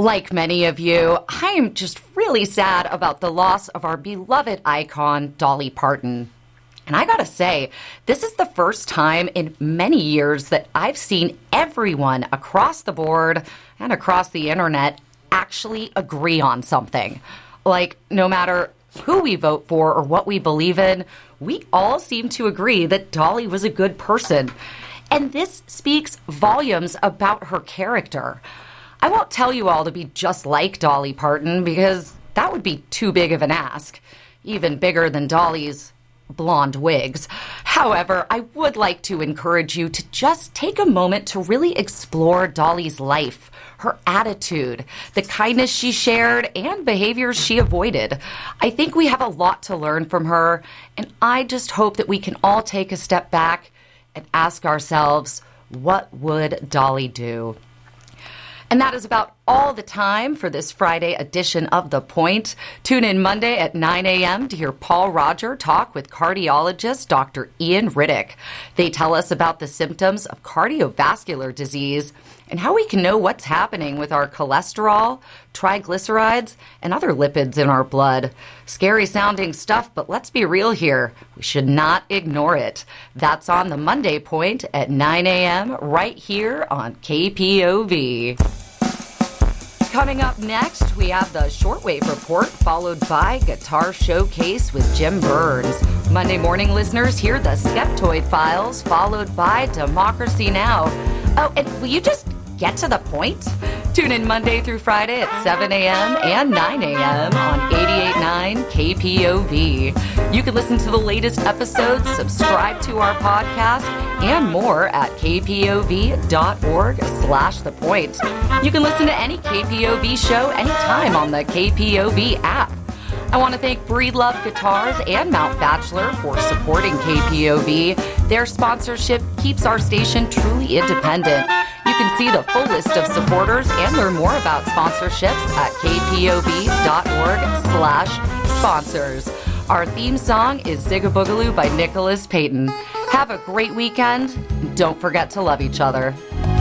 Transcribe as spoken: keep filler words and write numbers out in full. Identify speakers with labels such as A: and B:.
A: Like many of you, I'm just really sad about the loss of our beloved icon, Dolly Parton. And I gotta say, this is the first time in many years that I've seen everyone across the board and across the internet actually agree on something. Like, no matter who we vote for or what we believe in, we all seem to agree that Dolly was a good person. And this speaks volumes about her character. I won't tell you all to be just like Dolly Parton because that would be too big of an ask, even bigger than Dolly's blonde wigs. However, I would like to encourage you to just take a moment to really explore Dolly's life, her attitude, the kindness she shared, and behaviors she avoided. I think we have a lot to learn from her, and I just hope that we can all take a step back and ask ourselves, what would Dolly do? And that is about all the time for this Friday edition of The Point. Tune in Monday at nine a.m. to hear Paul Roger talk with cardiologist Doctor Ian Riddick. They tell us about the symptoms of cardiovascular disease and how we can know what's happening with our cholesterol, triglycerides, and other lipids in our blood. Scary sounding stuff, but let's be real here. We should not ignore it. That's on the Monday Point at nine a.m. right here on K P O V. Coming up next, we have the Shortwave Report, followed by Guitar Showcase with Jim Burns. Monday morning listeners, hear the Skeptoid Files, followed by Democracy Now! Oh, and will you just get to the point? Tune in Monday through Friday at seven a.m. and nine a.m. on eighty-eight point nine K P O V. You can listen to the latest episodes, subscribe to our podcast, and more at kpov.org slash the point. You can listen to any K P O V show anytime on the K P O V app. I want to thank Breedlove Guitars and Mount Bachelor for supporting K P O V. Their sponsorship keeps our station truly independent. You can see the full list of supporters and learn more about sponsorships at kpov.org slash sponsors. Our theme song is Zigga Boogaloo by Nicholas Payton. Have a great weekend. Don't forget to love each other.